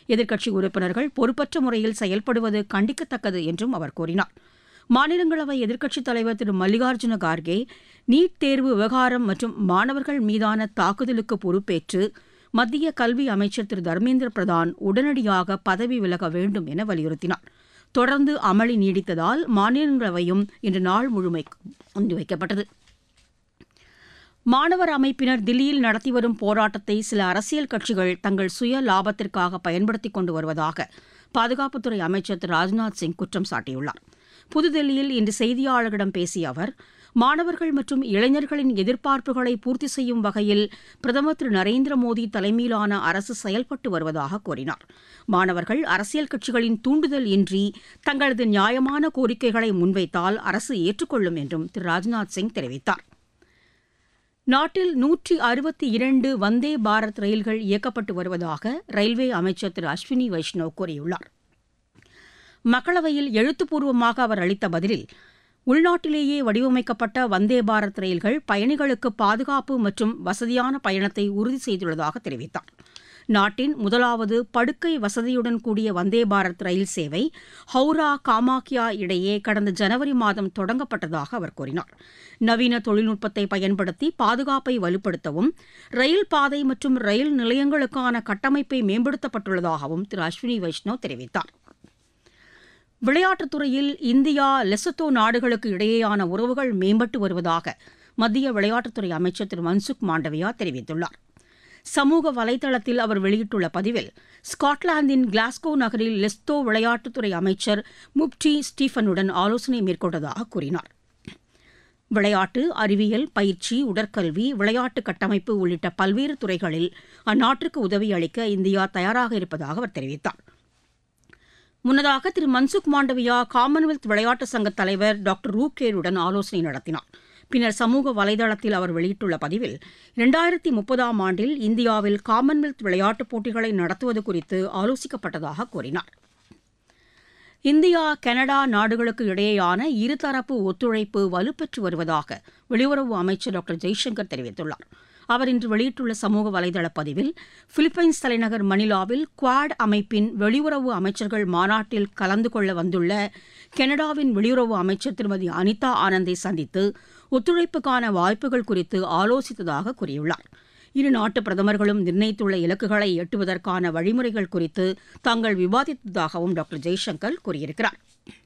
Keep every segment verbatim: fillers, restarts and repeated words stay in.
எதிர்க்கட்சி உறுப்பினர்கள் பொறுப்பற்ற முறையில் செயல்படுவது கண்டிக்கத்தக்கது என்றும் அவர் கூறினார். மாநிலங்களவை எதிர்க்கட்சித் தலைவர் திரு மல்லிகார்ஜுன கார்கே நீட் தேர்வு விவகாரம் மற்றும் மாணவர்கள் மீதான தாக்குதலுக்கு பொறுப்பேற்று மத்திய கல்வி அமைச்சர் திரு தர்மேந்திர பிரதான் உடனடியாக பதவி விலக வேண்டும் என வலியுறுத்தினார். தொடர்ந்து அமளி நீடித்ததால் மாநிலங்களவையும் இன்று நாள் முழுமைக்கும் ஒத்திவைக்கப்பட்டது. மாணவர் அமைப்பினர் தில்லியில் நடத்தி வரும் போராட்டத்தை சில அரசியல் கட்சிகள் தங்கள் சுய லாபத்திற்காக பயன்படுத்திக் கொண்டு வருவதாக பாதுகாப்புத்துறை அமைச்சர் திரு ராஜ்நாத் சிங் குற்றம் சாட்டியுள்ளார். புதுதில்லியில் இன்று செய்தியாளர்களிடம் பேசிய அவர், மாணவர்கள் மற்றும் இளைஞர்களின் எதிர்பார்ப்புகளை பூர்த்தி செய்யும் வகையில் பிரதமர் திரு நரேந்திர மோடி தலைமையிலான அரசு செயல்பட்டு வருவதாக கூறினார். மாணவர்கள் அரசியல் கட்சிகளின் தூண்டுதல் இன்றி தங்களது நியாயமான கோரிக்கைகளை முன்வைத்தால் அரசு ஏற்றுக்கொள்ளும் என்றும் திரு ராஜ்நாத் சிங் தெரிவித்தார். நாட்டில் நூற்றி அறுபத்தி இரண்டு வந்தே பாரத் ரயில்கள் இயக்கப்பட்டு வருவதாக ரயில்வே அமைச்சர் திரு அஸ்வினி வைஷ்ணவ் கூறியுள்ளார். மக்களவையில் எழுத்துப்பூர்வமாக அவர் அளித்த பதிலில், உள்நாட்டிலேயே வடிவமைக்கப்பட்ட வந்தே பாரத் ரயில்கள் பயணிகளுக்கு பாதுகாப்பு மற்றும் வசதியான பயணத்தை உறுதி செய்துள்ளதாக தெரிவித்தார். நாட்டின் முதலாவது படுக்கை வசதியுடன் கூடிய வந்தே பாரத் ரயில் சேவை ஹவுரா காமாக்யா இடையே கடந்த ஜனவரி மாதம் தொடங்கப்பட்டதாக அவர் கூறினார். நவீன தொழில்நுட்பத்தை பயன்படுத்தி பாதுகாப்பை வலுப்படுத்தவும் ரயில் பாதை மற்றும் ரயில் நிலையங்களுக்கான கட்டமைப்பை மேம்படுத்தப்பட்டுள்ளதாகவும் திரு அஸ்வினி வைஷ்ணவ் தெரிவித்தார். விளையாட்டுத் துறையில் இந்தியா லெசத்தோ நாடுகளுக்கு இடையேயான உறவுகள் மேம்பட்டு வருவதாக மத்திய விளையாட்டுத்துறை அமைச்சர் திரு மன்சுக் மாண்டவியா தெரிவித்துள்ளார். சமூக வலைதளத்தில் அவர் வெளியிட்டுள்ள பதிவில், ஸ்காட்லாந்தின் கிளாஸ்கோ நகரில் லெஸ்தோ விளையாட்டுத்துறை அமைச்சர் முப்டி ஸ்டீஃபனுடன் ஆலோசனை மேற்கொண்டதாக கூறினார். விளையாட்டு, அறிவியல், பயிற்சி, உடற்கல்வி, விளையாட்டு கட்டமைப்பு உள்ளிட்ட பல்வேறு துறைகளில் அந்நாட்டிற்கு உதவி அளிக்க இந்தியா தயாராக இருப்பதாக அவர் தெரிவித்தார். முன்னதாக திரு மன்சுக் மாண்டவியா காமன்வெல்த் விளையாட்டு சங்க தலைவர் டாக்டர் ரூகேருடன் ஆலோசனை நடத்தினார். பின்னர் சமூக வலைதளத்தில் அவர் வெளியிட்டுள்ள பதிவில், இரண்டாயிரத்தி முப்பதாம் ஆண்டில் இந்தியாவில் காமன்வெல்த் விளையாட்டுப் போட்டிகளை நடத்துவது குறித்து ஆலோசிக்கப்பட்டதாக கூறினார். இந்தியா கனடா நாடுகளுக்கு இடையேயான இருதரப்பு ஒத்துழைப்பு வலுப்பெற்று வருவதாக வெளியுறவு அமைச்சர் டாக்டர் ஜெய்சங்கர் தெரிவித்துள்ளார். அவர் இன்று வெளியிட்டுள்ள சமூக வலைதள பதிவில், பிலிப்பைன்ஸ் தலைநகர் மணிலாவில் குவாட் அமைப்பின் வெளியுறவு அமைச்சர்கள் மாநாட்டில் கலந்து கொள்ள வந்துள்ள கனடாவின் வெளியுறவு அமைச்சர் திருமதி அனிதா ஆனந்தை சந்தித்து ஒத்துழைப்புக்கான வாய்ப்புகள் குறித்து ஆலோசித்ததாக கூறியுள்ளார். இரு நாட்டு பிரதமர்களும் நிர்ணயித்துள்ள இலக்குகளை எட்டுவதற்கான வழிமுறைகள் குறித்து தாங்கள் விவாதித்ததாகவும் டாக்டர் ஜெய்சங்கர் கூறியிருக்கிறார்.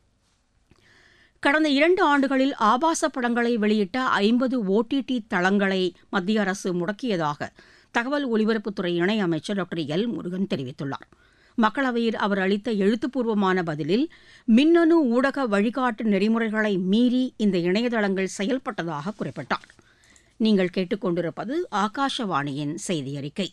கடந்த இரண்டு ஆண்டுகளில் ஆபாச படங்களை வெளியிட்ட ஐம்பது ஓடிடி தளங்களை மத்திய அரசு முடக்கியதாக தகவல் ஒலிபரப்புத்துறை இணையமைச்சர் டாக்டர் எல் முருகன் தெரிவித்துள்ளார். மக்களவையில் அவர் அளித்த எழுத்துப்பூர்வமான பதிலில், மின்னணு ஊடக வழிகாட்டு நெறிமுறைகளை மீறி இந்த இணையதளங்கள் செயல்பட்டதாக குறிப்பிட்டார். நீங்கள் கேட்டுக்கொண்டிருப்பது ஆகாஷவாணியின் செய்தி அறிக்கை.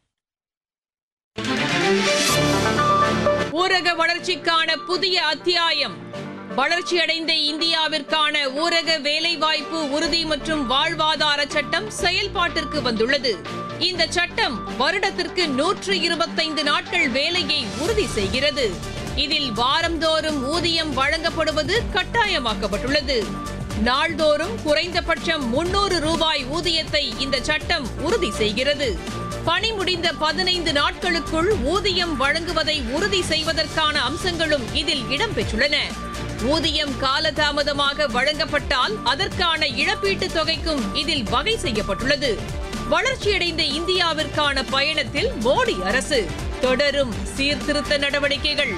ஊரக வளர்ச்சிக்கான புதிய அத்தியாயம். வளர்ச்சியடைந்த இந்தியாவிற்கான ஊரக வேலைவாய்ப்பு உறுதி மற்றும் வாழ்வாதார சட்டம் செயல்பாட்டிற்கு வந்துள்ளது. இந்த சட்டம் வருடத்திற்கு நூற்று இருபத்தைந்து நாட்கள் வேலையை உறுதி செய்கிறது. இதில் வாரந்தோறும் ஊதியம் வழங்கப்படுவது கட்டாயமாக்கப்பட்டுள்ளது. நாள்தோறும் குறைந்தபட்சம் முன்னூறு ரூபாய் ஊதியத்தை இந்த சட்டம் உறுதி செய்கிறது. பணி முடிந்த பதினைந்து நாட்களுக்குள் ஊதியம் வழங்குவதை உறுதி செய்வதற்கான அம்சங்களும் இதில் இடம்பெற்றுள்ளன. ஊதியம் காலதாமதமாக வழங்கப்பட்டால் அதற்கான இழப்பீட்டுத் தொகைக்கும் இதில் வகை செய்யப்பட்டுள்ளது. வளர்ச்சியடைந்த இந்தியாவிற்கான பயணத்தில் மோடி அரசு தொடரும் சீர்திருத்த நடவடிக்கைகள்.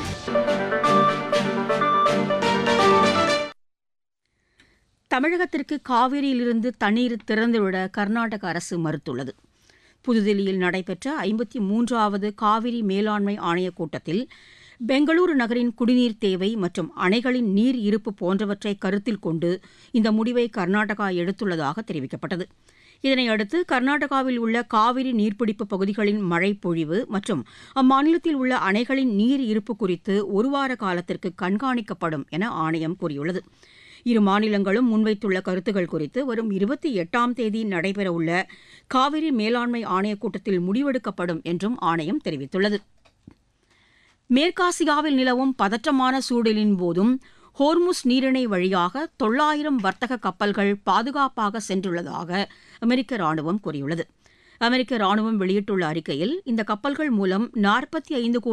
தமிழகத்திற்கு காவிரியிலிருந்து தண்ணீர் திறந்துவிட கர்நாடக அரசு மறுத்துள்ளது. புதுதில்லியில் நடைபெற்ற ஐம்பத்தி மூன்றாவது காவிரி மேலாண்மை ஆணையக் கூட்டத்தில் பெங்களூரு நகரின் குடிநீர் தேவை மற்றும் அணைகளின் நீர் இருப்பு போன்றவற்றை கருத்தில் கொண்டு இந்த முடிவை கர்நாடகா எடுத்துள்ளதாக தெரிவிக்கப்பட்டது. இதனையடுத்து கர்நாடகாவில் உள்ள காவிரி நீர்பிடிப்பு பகுதிகளின் மழை பொழிவு மற்றும் அம்மாநிலத்தில் உள்ள அணைகளின் நீர் இருப்பு குறித்து ஒருவார காலத்திற்கு கண்காணிக்கப்படும் என ஆணையம் கூறியுள்ளது. இரு மாநிலங்களும் முன்வைத்துள்ள கருத்துக்கள் குறித்து வரும் இருபத்தி எட்டாம் தேதி நடைபெறவுள்ள காவிரி மேலாண்மை ஆணையக் கூட்டத்தில் முடிவெடுக்கப்படும் என்றும் ஆணையம் தெரிவித்துள்ளது. மேற்காசியாவில் நிலவும் பதற்றமான சூழலின் போதும் ஹோர்முஸ் நீரிணை வழியாக தொள்ளாயிரம் வர்த்தக கப்பல்கள் பாதுகாப்பாக சென்றுள்ளதாக அமெரிக்க ராணுவம் கூறியுள்ளது. அமெரிக்க ராணுவம் வெளியிட்டுள்ள அறிக்கையில், இந்த கப்பல்கள் மூலம் நாற்பத்தி ஐந்து கோடி